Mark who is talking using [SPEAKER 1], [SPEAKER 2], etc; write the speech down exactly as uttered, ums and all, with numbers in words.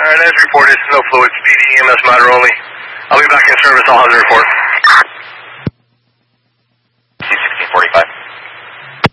[SPEAKER 1] Alright, as reported, no fluids, P D E M S matter only. I'll be back in service, I'll have the report.